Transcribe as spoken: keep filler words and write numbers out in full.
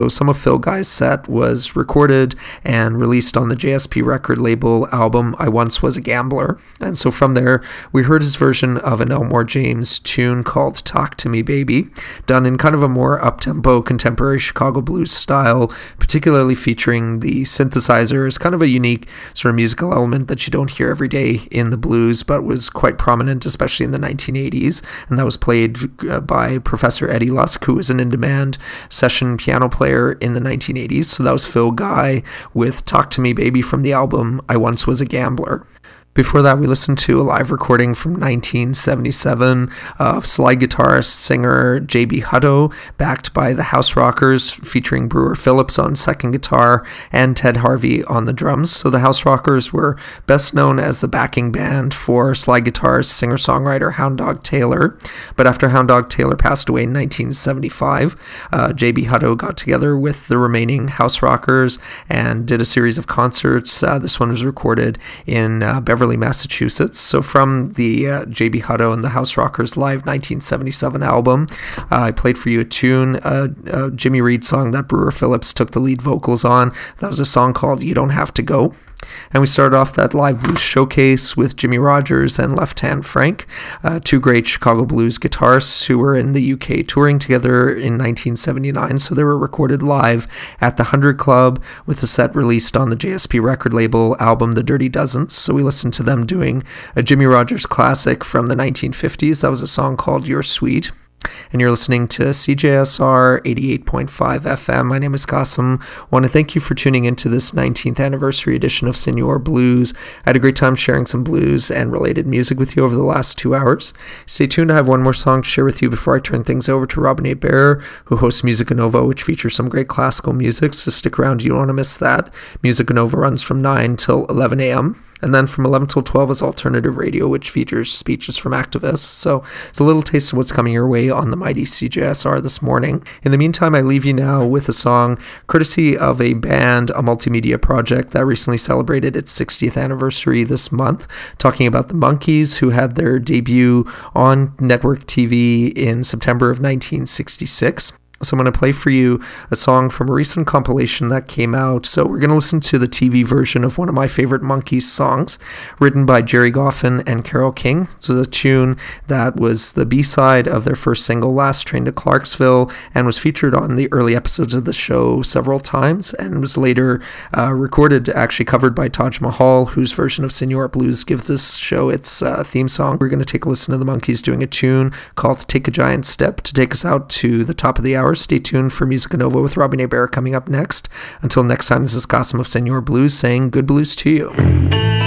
So some of Phil Guy's set was recorded and released on the J S P record label album I Once Was a Gambler. And so from there, we heard his version of an Elmore James tune called Talk to Me Baby, done in kind of a more up-tempo contemporary Chicago blues style, particularly featuring the synthesizer as kind of a unique sort of musical element that you don't hear every day in the blues, but was quite prominent, especially in the nineteen eighties. And that was played uh, by Professor Eddie Lusk, who was an in-demand session piano player in the nineteen eighties. So that was Phil Guy with Talk to Me Baby from the album I Once Was a Gambler. Before that, we listened to a live recording from nineteen seventy-seven of slide guitarist singer J B Hutto, backed by the House Rockers, featuring Brewer Phillips on second guitar and Ted Harvey on the drums. So the House Rockers were best known as the backing band for slide guitarist, singer-songwriter Hound Dog Taylor. But after Hound Dog Taylor passed away in nineteen seventy-five, uh, J B Hutto got together with the remaining House Rockers and did a series of concerts. Uh, this one was recorded in uh, Beverly Massachusetts. So from the uh, J B Hutto and the House Rockers live nineteen seventy-seven album, uh, I played for you a tune, a, a Jimmy Reed song that Brewer Phillips took the lead vocals on. That was a song called You Don't Have to Go. And we started off that live blues showcase with Jimmy Rogers and Left Hand Frank, uh, two great Chicago blues guitarists who were in the U K touring together in nineteen seventy-nine. So they were recorded live at the Hundred Club with a set released on the J S P record label album The Dirty Dozens. So we listened to them doing a Jimmy Rogers classic from the nineteen fifties. That was a song called You're Sweet. And you're listening to C J S R eighty-eight point five F M. My name is Qasim. I want to thank you for tuning into this nineteenth anniversary edition of Senor Blues. I had a great time sharing some blues and related music with you over the last two hours. Stay tuned. I have one more song to share with you before I turn things over to Robin A. Bear, who hosts Musica Nova, which features some great classical music. So stick around. You don't want to miss that. Musica Nova runs from nine till eleven a.m. And then from eleven till twelve is Alternative Radio, which features speeches from activists. So it's a little taste of what's coming your way on the mighty C J S R this morning. In the meantime, I leave you now with a song courtesy of a band, a multimedia project that recently celebrated its sixtieth anniversary this month, talking about the Monkees, who had their debut on network T V in September of nineteen sixty-six. So I'm going to play for you a song from a recent compilation that came out. So we're going to listen to the T V version of one of my favorite Monkees songs, written by Jerry Goffin and Carole King. So the tune that was the B-side of their first single, Last Train to Clarksville, and was featured on the early episodes of the show several times, and was later uh, recorded, actually covered by Taj Mahal, whose version of Senor Blues gives this show its uh, theme song. We're going to take a listen to the Monkees doing a tune called Take a Giant Step to take us out to the top of the hour. Stay tuned for Musica Nova with Robin A. Bear coming up next. Until next time, this is Qasim of Senor Blues saying good blues to you.